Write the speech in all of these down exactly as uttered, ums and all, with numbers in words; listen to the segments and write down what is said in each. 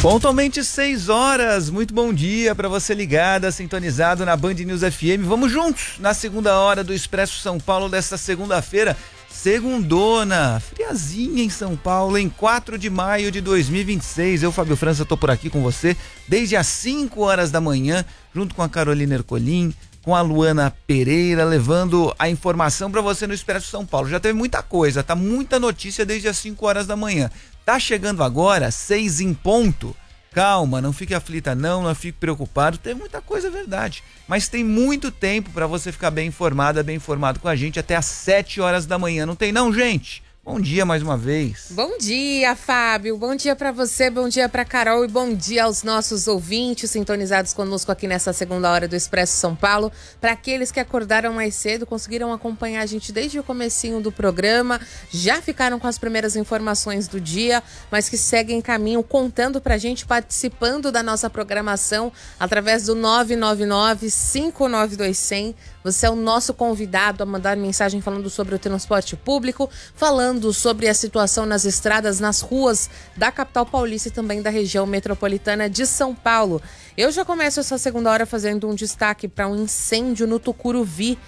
Pontualmente seis horas, muito bom dia para você ligada, sintonizado na Band News F M. Vamos juntos na segunda hora do Expresso São Paulo desta segunda-feira, segundona, friazinha em São Paulo, em quatro de maio de dois mil e vinte e seis. Eu, Fábio França, tô por aqui com você desde as cinco horas da manhã, junto com a Carolina Ercolim, com a Luana Pereira, levando a informação para você no Expresso São Paulo. Já teve muita coisa, tá muita notícia desde as cinco horas da manhã. Tá chegando agora, seis em ponto. Calma, não fique aflita não, não fique preocupado, tem muita coisa, é verdade. Mas tem muito tempo para você ficar bem informada, bem informado com a gente até às sete horas da manhã, não tem não, gente? Bom dia mais uma vez. Bom dia, Fábio. Bom dia para você, bom dia para Carol e bom dia aos nossos ouvintes sintonizados conosco aqui nessa segunda hora do Expresso São Paulo. Para aqueles que acordaram mais cedo, conseguiram acompanhar a gente desde o comecinho do programa, já ficaram com as primeiras informações do dia, mas que seguem caminho contando pra gente, participando da nossa programação através do nove nove nove, cinco nove dois, zero zero. Você é o nosso convidado a mandar mensagem falando sobre o transporte público, falando sobre a situação nas estradas, nas ruas da capital paulista e também da região metropolitana de São Paulo. Eu já começo essa segunda hora fazendo um destaque para um incêndio no Tucuruvi,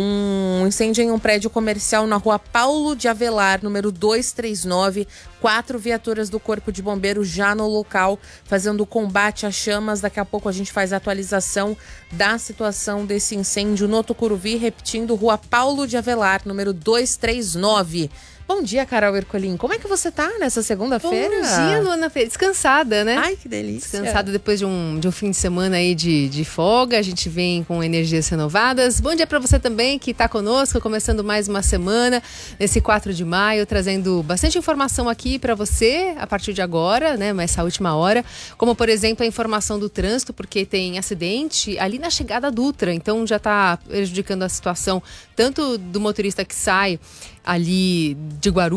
um incêndio em um prédio comercial na rua Paulo de Avelar, número duzentos e trinta e nove. Quatro viaturas do Corpo de Bombeiros já no local, fazendo combate às chamas. Daqui a pouco a gente faz a atualização da situação desse incêndio no Tucuruvi, repetindo, rua Paulo de Avelar, número duzentos e trinta e nove. Bom dia, Carol Ercolim. Como é que você tá nessa segunda-feira? Bom dia, Luana. Descansada, né? Ai, que delícia. Descansada depois de um, de um fim de semana aí de, de folga. A gente vem com energias renovadas. Bom dia pra você também que tá conosco, começando mais uma semana, nesse quatro de maio, trazendo bastante informação aqui pra você, a partir de agora, né? Essa última hora. Como, por exemplo, a informação do trânsito, porque tem acidente ali na chegada à Dutra. Então, já tá prejudicando a situação tanto do motorista que sai ali de Guarulhos,